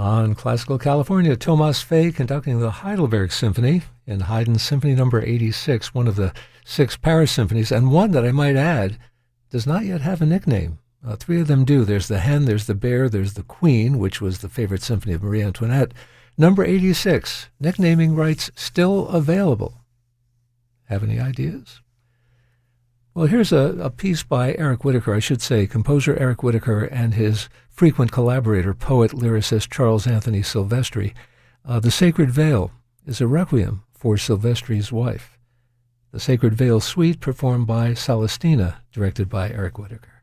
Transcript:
On Classical California, Thomas Fay conducting the Heidelberg Symphony in Haydn's Symphony No. 86, one of the 6 Paris symphonies, and one that I might add does not yet have a nickname. 3 of them do. There's the Hen, there's the Bear, there's the Queen, which was the favorite symphony of Marie Antoinette. Number 86, nicknaming rights still available. Have any ideas? Well, here's a piece by Eric Whitacre, I should say, composer Eric Whitacre and his frequent collaborator, poet, lyricist Charles Anthony Silvestri. The Sacred Veil is a requiem for Silvestri's wife. The Sacred Veil Suite performed by Celestina, directed by Eric Whitacre.